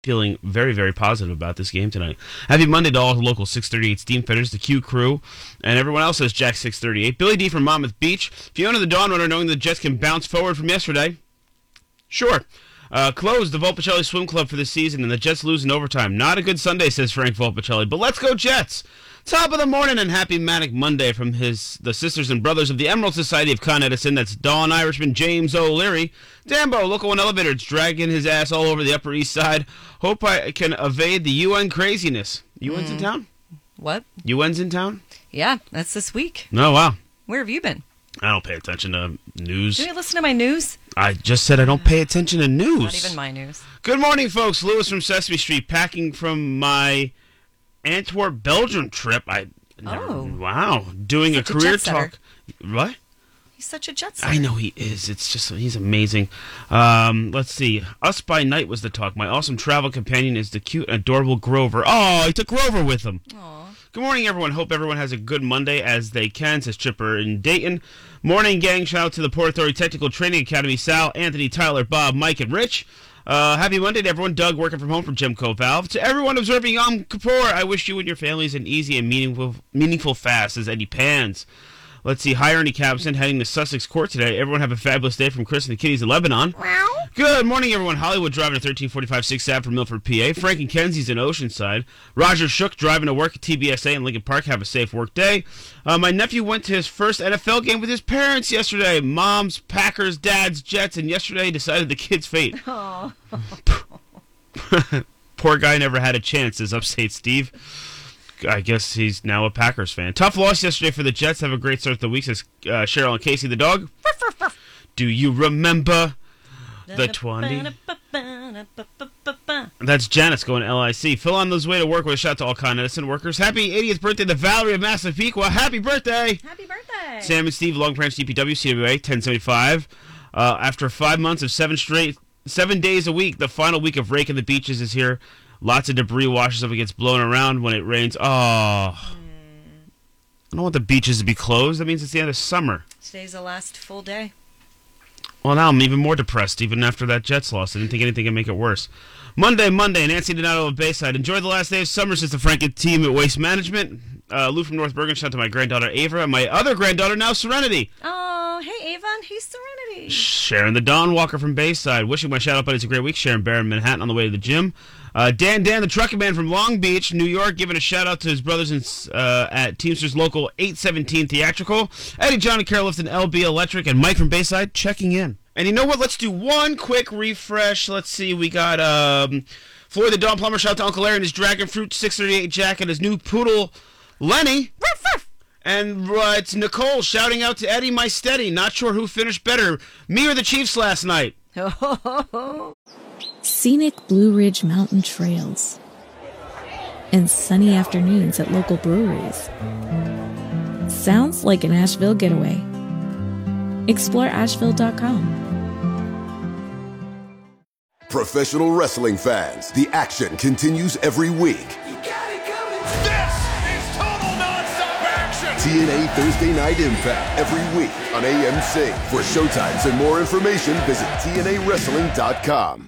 feeling very, very positive about this game tonight. Happy Monday to all local 638 Steam Fitters, the Q crew, and everyone else says Jack 638. Billy D from Monmouth Beach. Fiona the Dawn Runner, knowing the Jets can bounce forward from yesterday. Sure. Closed the Volpicelli Swim Club for the season, and the Jets lose in overtime. Not a good Sunday, says Frank Volpicelli, but let's go Jets! Top of the morning and happy Manic Monday from the sisters and brothers of the Emerald Society of Con Edison. That's Dawn Irishman James O'Leary. Dambo, local one elevator, it's dragging his ass all over the Upper East Side. Hope I can evade the UN craziness. UN's in town? What? UN's in town? Yeah, that's this week. Oh, wow. Where have you been? I don't pay attention to news. Do you listen to my news? I just said I don't pay attention to news. Not even my news. Good morning, folks. Lewis from Sesame Street, packing from my Antwerp, Belgium trip. Wow. Doing a career talk. What? He's such a jet setter. I know he is. It's just, he's amazing. Let's see. Us by Night was the talk. My awesome travel companion is the cute and adorable Grover. Oh, he took Grover with him. Aww. Good morning, everyone. Hope everyone has a good Monday as they can, says Chipper in Dayton. Morning, gang. Shout out to the Port Authority Technical Training Academy. Sal, Anthony, Tyler, Bob, Mike, and Rich. Happy Monday to everyone. Doug, working from home from Gemco Valve. To everyone observing Yom Kippur, I wish you and your families an easy and meaningful fast, says Eddie Pans. Let's see. Hi, Ernie Cabson, heading to Sussex Court today. Everyone have a fabulous day from Chris and the Kitties in Lebanon. Wow. Good morning, everyone. Hollywood driving to 1345 6th Ave from Milford, PA. Frank and Kenzie's in Oceanside. Roger Shook driving to work at TBSA in Lincoln Park. Have a safe work day. My nephew went to his first NFL game with his parents yesterday. Mom's Packers, Dad's Jets, and yesterday decided the kid's fate. Oh. Poor guy never had a chance, says Upstate Steve. I guess he's now a Packers fan. Tough loss yesterday for the Jets. Have a great start to the week, says Cheryl and Casey the dog. Do you remember the 20? That's Janice going to LIC. Phil on his way to work with a shout to all Con Edison workers. Happy 80th birthday to Valerie of Massapequa. Happy birthday! Happy birthday! Sam and Steve, Long Branch DPW, CWA, 1075. After 5 months of 7 days a week, the final week of Rake in the Beaches is here. Lots of debris washes up and gets blown around when it rains. Oh. I don't want the beaches to be closed. That means it's the end of summer. Today's the last full day. Well, now I'm even more depressed, even after that Jets loss. I didn't think anything could make it worse. Monday, Nancy Donato of Bayside. Enjoy the last day of summer, says the Frank and team at Waste Management. Lou from North Bergen, shout out to my granddaughter Ava, and my other granddaughter now, Serenity. Oh, hey, Ava, and hey, Serenity. Sharon the Dawn Walker from Bayside. Wishing my shout-out buddies a great week. Sharon Barron, Manhattan, on the way to the gym. Dan, the trucking man from Long Beach, New York, giving a shout-out to his brothers at Teamsters Local 817 Theatrical. Eddie, John, and Carol Lifton, LB Electric, and Mike from Bayside checking in. And you know what? Let's do one quick refresh. Let's see. We got Floyd the Dawn Plumber, shout out to Uncle Larry and his Dragon Fruit 638 Jack and his new poodle, Lenny. And it's Nicole shouting out to Eddie, my steady. Not sure who finished better, me or the Chiefs last night. Scenic Blue Ridge Mountain trails and sunny afternoons at local breweries. Sounds like an Asheville getaway. Explore Asheville.com. Professional wrestling fans, the action continues every week. This is total nonstop action! TNA Thursday Night Impact every week on AMC. For showtimes and more information, visit TNAWrestling.com.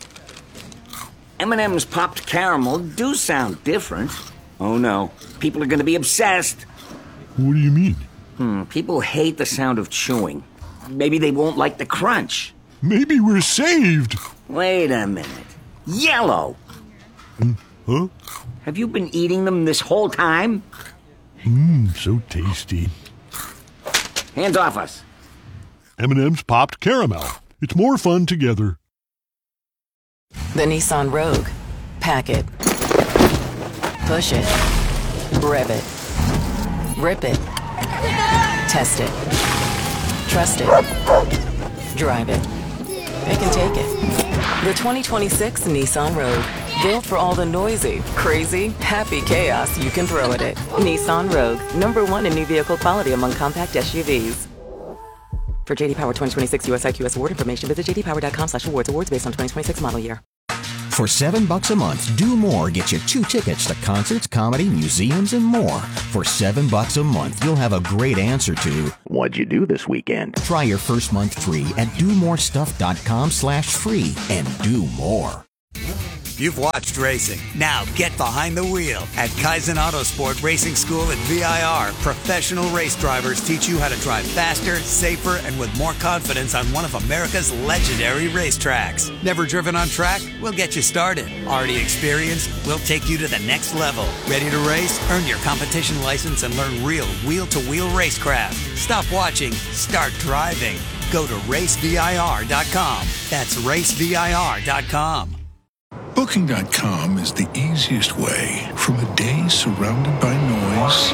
M&M's popped caramel do sound different. Oh no, people are going to be obsessed. What do you mean? People hate the sound of chewing. Maybe they won't like the crunch. Maybe we're saved. Wait a minute. Yellow! Huh? Have you been eating them this whole time? So tasty. Hands off us. M&M's popped caramel. It's more fun together. The Nissan Rogue. Pack it. Push it. Rev it. Rip it. Test it. Trust it. Drive it. Pick and take it. The 2026 Nissan Rogue. Built for all the noisy, crazy, happy chaos you can throw at it. Nissan Rogue. #1 in new vehicle quality among compact SUVs. For JD Power 2026 US IQS award information, visit jdpower.com/awards. Awards based on 2026 model year. For $7 a month, Do More gets you 2 tickets to concerts, comedy, museums, and more. For $7 a month, you'll have a great answer to what'd you do this weekend? Try your first month free at domorestuff.com/free and do more. You've watched racing. Now get behind the wheel at Kaizen Autosport Racing School at VIR. Professional race drivers teach you how to drive faster, safer, and with more confidence on one of America's legendary racetracks. Never driven on track? We'll get you started. Already experienced? We'll take you to the next level. Ready to race? Earn your competition license and learn real wheel-to-wheel racecraft. Stop watching. Start driving. Go to racevir.com. That's racevir.com. Booking.com is the easiest way from a day surrounded by noise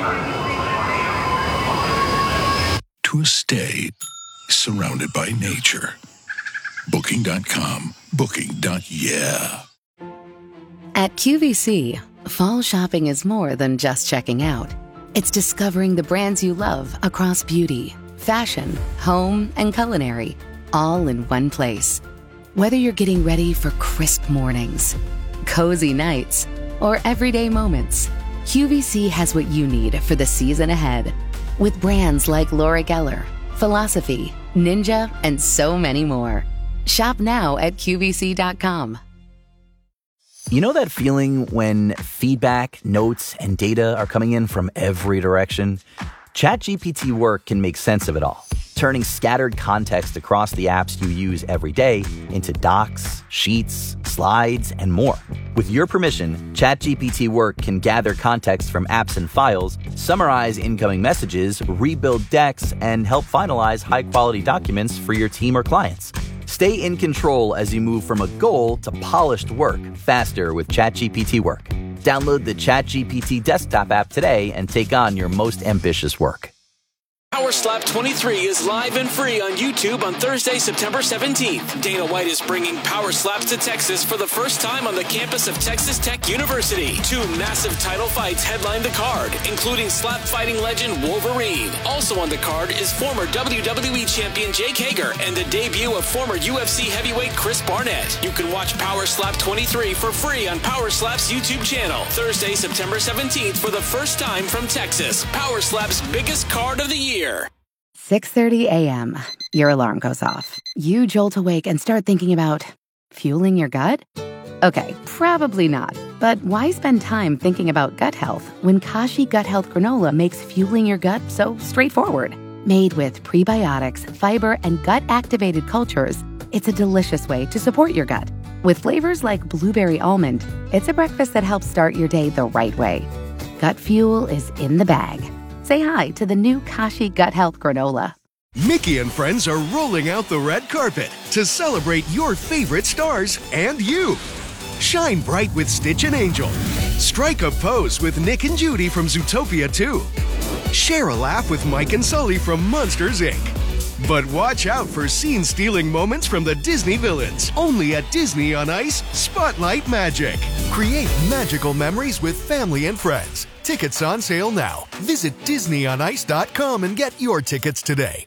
to a stay surrounded by nature. Booking.com. Booking.yeah. At QVC, fall shopping is more than just checking out. It's discovering the brands you love across beauty, fashion, home, and culinary, all in one place. Whether you're getting ready for crisp mornings, cozy nights, or everyday moments, QVC has what you need for the season ahead. With brands like Laura Geller, Philosophy, Ninja, and so many more. Shop now at QVC.com. You know that feeling when feedback, notes, and data are coming in from every direction? ChatGPT Work can make sense of it all, turning scattered context across the apps you use every day into docs, sheets, slides, and more. With your permission, ChatGPT Work can gather context from apps and files, summarize incoming messages, rebuild decks, and help finalize high-quality documents for your team or clients. Stay in control as you move from a goal to polished work faster with ChatGPT Work. Download the ChatGPT desktop app today and take on your most ambitious work. Power Slap 23 is live and free on YouTube on Thursday, September 17th. Dana White is bringing Power Slaps to Texas for the first time on the campus of Texas Tech University. 2 massive title fights headline the card, including slap fighting legend Wolverine. Also on the card is former WWE champion Jake Hager and the debut of former UFC heavyweight Chris Barnett. You can watch Power Slap 23 for free on Power Slap's YouTube channel. Thursday, September 17th for the first time from Texas. Power Slap's biggest card of the year. 6:30 a.m. Your alarm goes off. You jolt awake and start thinking about fueling your gut? Okay, probably not. But why spend time thinking about gut health when Kashi Gut Health Granola makes fueling your gut so straightforward? Made with prebiotics, fiber, and gut-activated cultures, it's a delicious way to support your gut. With flavors like blueberry almond, it's a breakfast that helps start your day the right way. Gut fuel is in the bag. Say hi to the new Kashi Gut Health Granola. Mickey and friends are rolling out the red carpet to celebrate your favorite stars and you. Shine bright with Stitch and Angel. Strike a pose with Nick and Judy from Zootopia 2. Share a laugh with Mike and Sully from Monsters, Inc. But watch out for scene-stealing moments from the Disney villains. Only at Disney on Ice Spotlight Magic. Create magical memories with family and friends. Tickets on sale now. Visit DisneyOnIce.com and get your tickets today.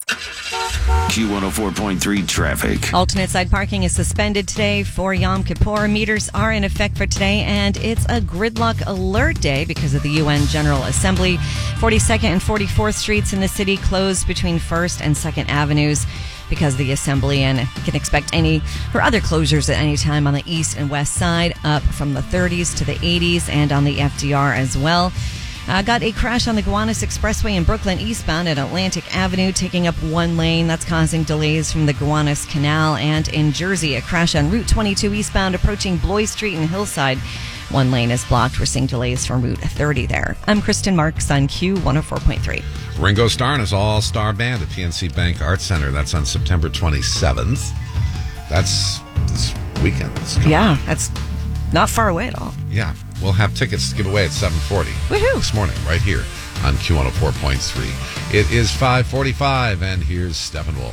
Q104.3 traffic. Alternate side parking is suspended today for Yom Kippur. Meters are in effect for today, and it's a gridlock alert day because of the UN General Assembly. 42nd and 44th Streets in the city closed between 1st and 2nd Avenues because of the assembly, and you can expect any or other closures at any time on the east and west side, up from the 30s to the 80s, and on the FDR as well. Got a crash on the Gowanus Expressway in Brooklyn eastbound at Atlantic Avenue, taking up one lane. That's causing delays from the Gowanus Canal. And in Jersey, a crash on Route 22 eastbound approaching Bloy Street in Hillside. One lane is blocked. We're seeing delays from Route 30 there. I'm Kristen Marks on Q104.3. Ringo Starr and his all-star band at PNC Bank Arts Center. That's on September 27th. That's this weekend. Yeah, that's not far away at all. Yeah. We'll have tickets to give away at 7:40 this morning, right here on Q104.3. It is 5:45, and here's Stephen Wolf.